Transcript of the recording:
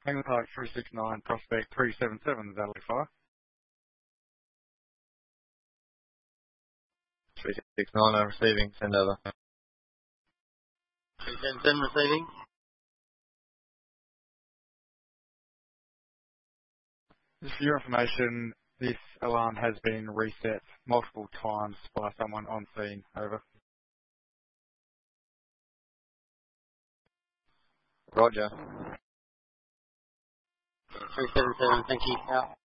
Tango Park 369, Prospect 377, is Adelaide Fire. 369 receiving, send over. 377 receiving. Just for your information, this alarm has been reset multiple times by someone on scene. Over. Roger. 377, thank you. Out.